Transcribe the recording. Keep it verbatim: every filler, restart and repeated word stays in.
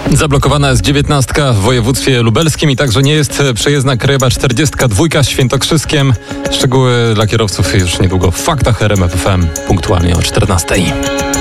Zablokowana jest dziewiętnastka w województwie lubelskim i także nie jest przejezdna krajowa czterdziestka dwa z Świętokrzyskiem. Szczegóły dla kierowców już niedługo w Faktach R M F F M punktualnie o czternastej.